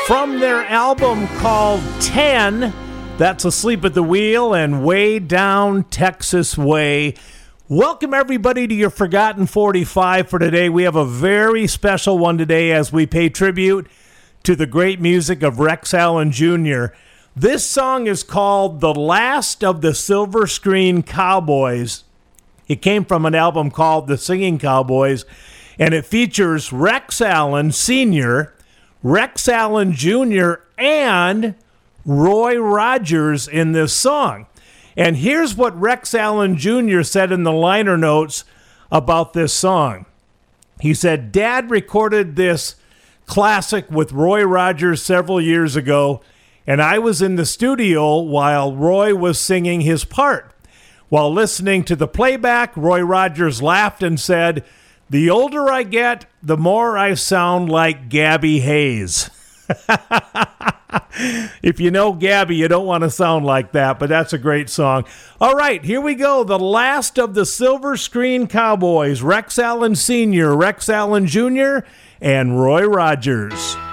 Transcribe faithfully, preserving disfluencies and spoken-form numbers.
From their album called ten, that's Asleep at the Wheel and Way Down Texas Way. Welcome everybody to your Forgotten forty-five for today. We have a very special one today as we pay tribute to the great music of Rex Allen Junior This song is called The Last of the Silver Screen Cowboys. It came from an album called The Singing Cowboys, and it features Rex Allen Senior, Rex Allen Junior, and Roy Rogers in this song. And here's what Rex Allen Junior said in the liner notes about this song. He said, "Dad recorded this classic with Roy Rogers several years ago, and I was in the studio while Roy was singing his part. While listening to the playback, Roy Rogers laughed and said, 'The older I get, the more I sound like Gabby Hayes.'" If you know Gabby, you don't want to sound like that, but that's a great song. All right, here we go. The Last of the Silver Screen Cowboys, Rex Allen Senior, Rex Allen Junior, and Roy Rogers.